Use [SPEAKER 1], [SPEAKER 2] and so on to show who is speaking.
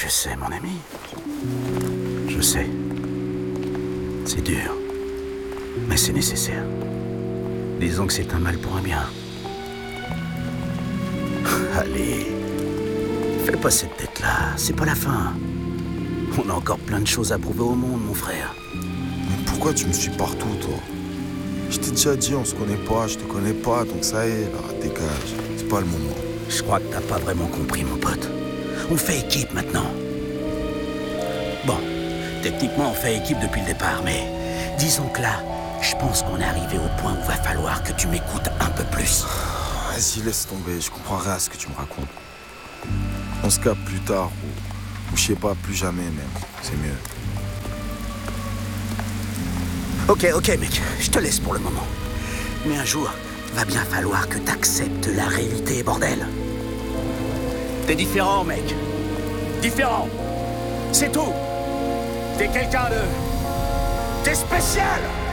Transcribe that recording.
[SPEAKER 1] Je sais, mon ami. Je sais. C'est dur. Mais c'est nécessaire. Disons que c'est un mal pour un bien. Allez. Fais pas cette tête-là. C'est pas la fin. On a encore plein de choses à prouver au monde, mon frère.
[SPEAKER 2] Mais pourquoi tu me suis partout, toi? Je t'ai déjà dit, on se connaît pas, je te connais pas, donc ça y est, là, dégage. C'est pas le moment.
[SPEAKER 1] Je crois que t'as pas vraiment compris, mon pote. On fait équipe maintenant. Bon, techniquement, on fait équipe depuis le départ, mais disons que là, je pense qu'on est arrivé au point où va falloir que tu m'écoutes un peu plus.
[SPEAKER 2] Vas-y, laisse tomber, je comprends rien à ce que tu me racontes. On se capte plus tard, ou je sais pas, plus jamais même. C'est mieux.
[SPEAKER 1] Ok, mec, je te laisse pour le moment. Mais un jour, va bien falloir que t'acceptes la réalité, bordel. T'es différent, mec. Différent. C'est tout. T'es quelqu'un de... T'es spécial.